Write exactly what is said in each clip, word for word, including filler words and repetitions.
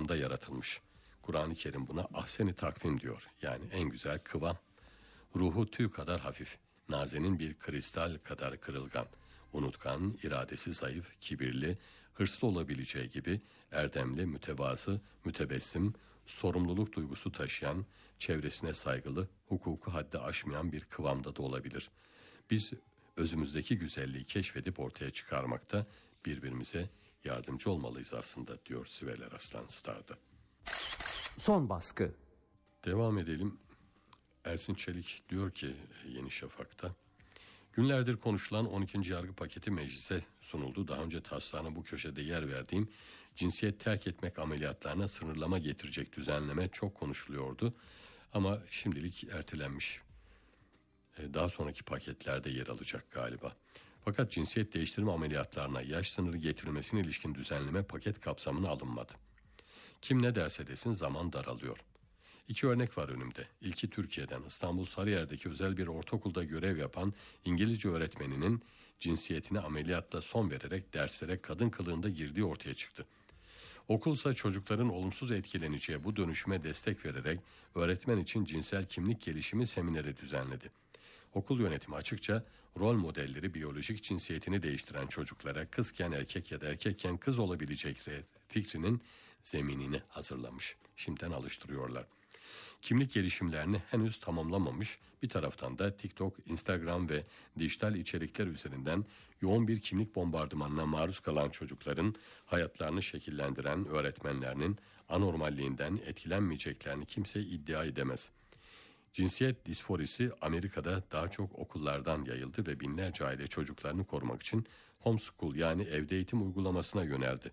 kıvamda yaratılmış. Kur'an-ı Kerim buna ahsen-i takvim diyor. Yani en güzel kıvam. Ruhu tüy kadar hafif, nazenin bir kristal kadar kırılgan, unutkan, iradesi zayıf, kibirli, hırslı olabileceği gibi erdemli, mütevazı, mütebessim, sorumluluk duygusu taşıyan, çevresine saygılı, hukuku haddi aşmayan bir kıvamda da olabilir. Biz özümüzdeki güzelliği keşfedip ortaya çıkarmakta birbirimize yardımcı olmalıyız aslında, diyor Sibel Eraslan Star'da. Son baskı. Devam edelim. Ersin Çelik diyor ki Yeni Şafak'ta, günlerdir konuşulan on ikinci yargı paketi meclise sunuldu. Daha önce taslağına bu köşede yer verdiğim cinsiyet terk etmek ameliyatlarına sınırlama getirecek düzenleme çok konuşuluyordu. Ama şimdilik ertelenmiş. Daha sonraki paketlerde yer alacak galiba. Fakat cinsiyet değiştirme ameliyatlarına yaş sınırı getirilmesine ilişkin düzenleme paket kapsamına alınmadı. Kim ne derse desin zaman daralıyor. İki örnek var önümde. İlki Türkiye'den, İstanbul Sarıyer'deki özel bir ortaokulda görev yapan İngilizce öğretmeninin cinsiyetine ameliyatla son vererek derslere kadın kılığında girdiği ortaya çıktı. Okulsa çocukların olumsuz etkileneceği bu dönüşüme destek vererek öğretmen için cinsel kimlik gelişimi semineri düzenledi. Okul yönetimi açıkça rol modelleri biyolojik cinsiyetini değiştiren çocuklara kızken erkek ya da erkekken kız olabilecekleri fikrinin zeminini hazırlamış. Şimdiden alıştırıyorlar. Kimlik gelişimlerini henüz tamamlamamış, bir taraftan da TikTok, Instagram ve dijital içerikler üzerinden yoğun bir kimlik bombardımanına maruz kalan çocukların hayatlarını şekillendiren öğretmenlerinin anormalliğinden etkilenmeyeceklerini kimse iddia edemez. Cinsiyet disforisi Amerika'da daha çok okullardan yayıldı ve binlerce aile çocuklarını korumak için homeschool yani evde eğitim uygulamasına yöneldi.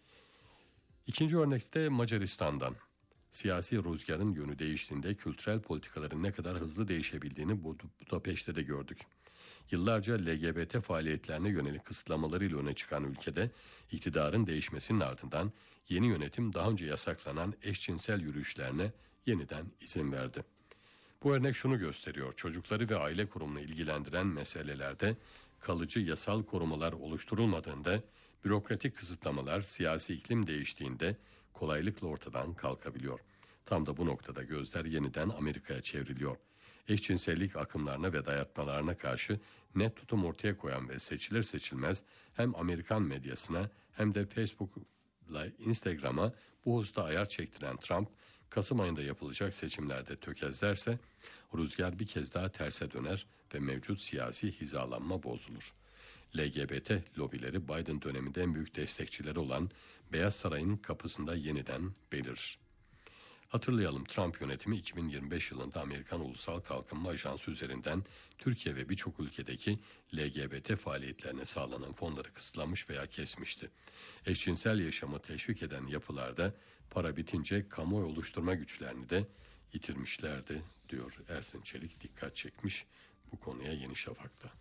İkinci örnekte Macaristan'dan. Siyasi rüzgarın yönü değiştiğinde kültürel politikaların ne kadar hızlı değişebildiğini Budapeşte de gördük. Yıllarca L G B T faaliyetlerine yönelik kısıtlamalarıyla öne çıkan ülkede iktidarın değişmesinin ardından yeni yönetim daha önce yasaklanan eşcinsel yürüyüşlerine yeniden izin verdi. Bu örnek şunu gösteriyor: çocukları ve aile kurumunu ilgilendiren meselelerde kalıcı yasal korumalar oluşturulmadığında, bürokratik kısıtlamalar siyasi iklim değiştiğinde kolaylıkla ortadan kalkabiliyor. Tam da bu noktada gözler yeniden Amerika'ya çevriliyor. Eşcinsellik akımlarına ve dayatmalarına karşı net tutum ortaya koyan ve seçilir seçilmez hem Amerikan medyasına hem de Facebook'la Instagram'a bu hususta ayar çektiren Trump, Kasım ayında yapılacak seçimlerde tökezlerse rüzgar bir kez daha terse döner ve mevcut siyasi hizalanma bozulur. L G B T lobileri Biden döneminde en büyük destekçileri olan Beyaz Saray'ın kapısında yeniden belirir. Hatırlayalım, Trump yönetimi iki bin yirmi beş yılında Amerikan Ulusal Kalkınma Ajansı üzerinden Türkiye ve birçok ülkedeki L G B T faaliyetlerine sağlanan fonları kısıtlamış veya kesmişti. Eşcinsel yaşamı teşvik eden yapılarda para bitince kamuoyu oluşturma güçlerini de yitirmişlerdi, diyor Ersin Çelik, dikkat çekmiş bu konuya Yeni Şafak'ta.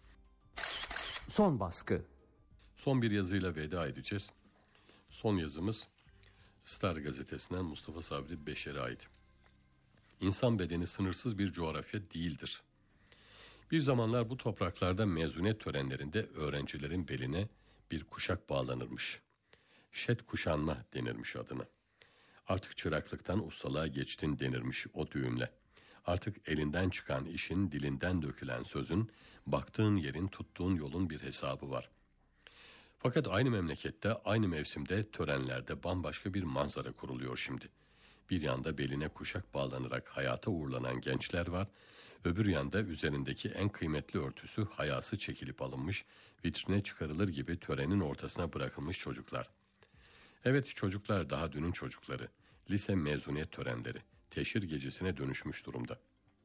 Son baskı. Son bir yazıyla veda edeceğiz. Son yazımız Star gazetesinden Mustafa Sabri Beşer'e ait. İnsan bedeni sınırsız bir coğrafya değildir. Bir zamanlar bu topraklarda mezuniyet törenlerinde öğrencilerin beline bir kuşak bağlanırmış. Şet kuşanma denirmiş adına. Artık çıraklıktan ustalığa geçtin denirmiş o düğümle. Artık elinden çıkan işin, dilinden dökülen sözün, baktığın yerin, tuttuğun yolun bir hesabı var. Fakat aynı memlekette, aynı mevsimde törenlerde bambaşka bir manzara kuruluyor şimdi. Bir yanda beline kuşak bağlanarak hayata uğurlanan gençler var, öbür yanda üzerindeki en kıymetli örtüsü hayası çekilip alınmış, vitrine çıkarılır gibi törenin ortasına bırakılmış çocuklar. Evet, çocuklar daha dünün çocukları, lise mezuniyet törenleri, teşhir gecesine dönüşmüş durumda.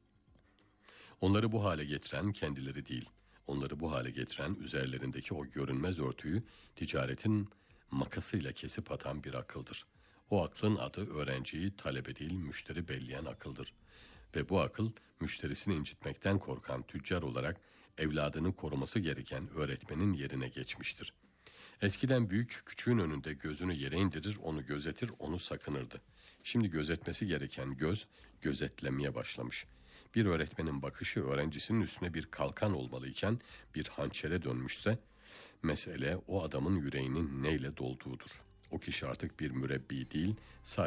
Onları bu hale getiren kendileri değil, onları bu hale getiren üzerlerindeki o görünmez örtüyü ticaretin makasıyla kesip atan bir akıldır. O aklın adı öğrenciyi talebe değil müşteri belleyen akıldır. Ve bu akıl müşterisini incitmekten korkan tüccar olarak evladını koruması gereken öğretmenin yerine geçmiştir. Eskiden büyük küçüğün önünde gözünü yere indirir, onu gözetir, onu sakınırdı. Şimdi gözetmesi gereken göz gözetlemeye başlamış. Bir öğretmenin bakışı öğrencisinin üstüne bir kalkan olmalıyken bir hançere dönmüşse mesele o adamın yüreğinin neyle dolduğudur. O kişi artık bir mürebbi değil, sadece